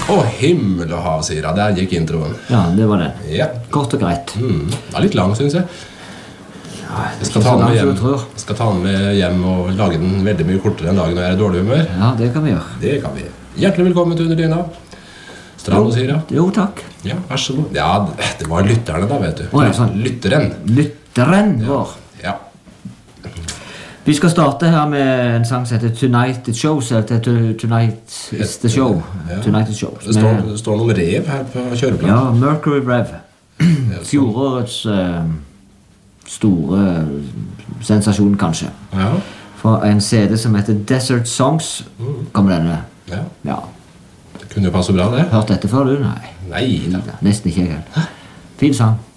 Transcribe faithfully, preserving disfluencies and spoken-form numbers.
Å, himmel og hav, sier jeg. Der gikk introen. Ja, det var den. Ja. Kort og greit. Mm. Det var litt lang, synes jeg. Ja, Jeg skal ta den med hjem. Jeg skal ta den med hjem og lage den veldig mye kortere en dag når jeg er i dårlig humør. Ja, det kan vi gjøre. Det kan vi. Hjertelig velkommen til Under dyna. Strand og sier ja. Jo, takk. Ja, vær så god. Ja, det var lytterne da, vet du. Å, ja, sånn. Lytteren. Lytteren vår. Ja. Vi skal starte her med en sang som heter Tonight It Shows, eller Tonight Is The Show. Ja. Tonight It Shows. Det står, det står noen rev her på kjøreplanen. Ja, Mercury Rev. Fjorårets uh, store sensasjon, kanskje. Ja. For en C D som heter Desert Songs, kommer denne. Ja. Ja. Det kunne jo passe bra, det. Hørt dette før, du? Nei. Nei da. Nesten ikke jeg. Fin sang.